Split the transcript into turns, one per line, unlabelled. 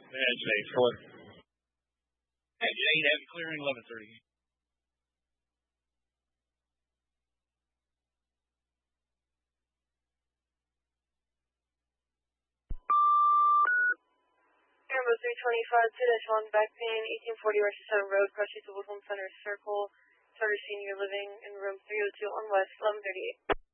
United States. Clear. And Jade have it clearing 11:30.
Number 325, 2-1, back pin, 1840 Rochester Road, Crushing to Woodland Center Circle, Charter Senior Living in room 302 on West, 1138.